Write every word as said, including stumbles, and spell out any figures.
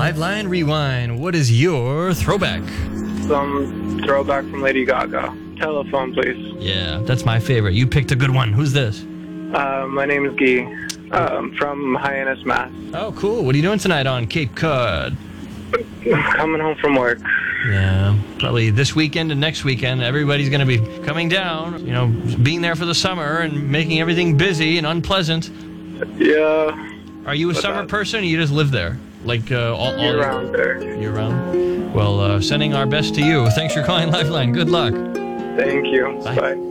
Liveline Rewind. What is your throwback? Some throwback from Lady Gaga. Telephone, please. Yeah, that's my favorite. You picked a good one. Who's this? Uh, my name is Guy. Um, from Hyannis, Mass. Oh, cool. What are you doing tonight on Cape Cod? I'm coming home from work. Yeah, probably this weekend and next weekend, everybody's going to be coming down, you know, being there for the summer and making everything busy and unpleasant. Yeah. Are you a But summer that- person or you just live there? Like uh, all, all Year round there. Year round? Well, uh, sending our best to you. Thanks for calling Lifeline. Good luck. Thank you. Bye. Bye.